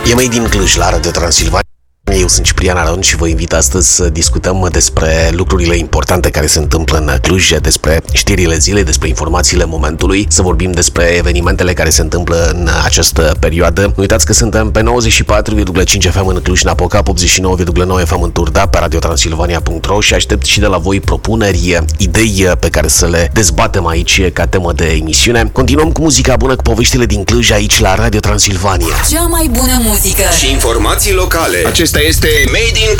E mai din Cluj, la Radio Transilvania. Eu sunt Ciprian Aron și vă invit astăzi să discutăm despre lucrurile importante care se întâmplă în Cluj, despre știrile zilei, despre informațiile momentului, să vorbim despre evenimentele care se întâmplă în această perioadă. Nu uitați că suntem pe 94,5 FM în Cluj-Napoca, 89,9 FM în Turda, pe radiotransilvania.ro și aștept și de la voi propuneri, idei pe care să le dezbatem aici ca temă de emisiune. Continuăm cu muzica bună, cu poveștile din Cluj aici la Radio Transilvania. Cea mai bună muzică și informații locale. Acesta este Made in